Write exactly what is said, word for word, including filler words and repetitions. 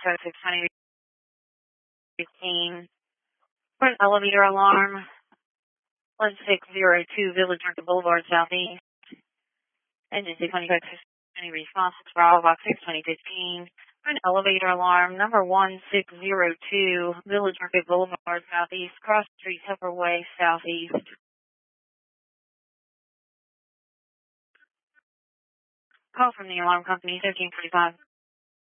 Code six twenty fifteen. For an elevator alarm, one six zero two Village Market Boulevard, Southeast. Engine six twenty Code six twenty response to Bravo Box six twenty fifteen. For an elevator alarm, number one six zero two Village Market Boulevard, Southeast. Cross Street, Tupper Way, Southeast. Call from the alarm company, thirteen forty-five.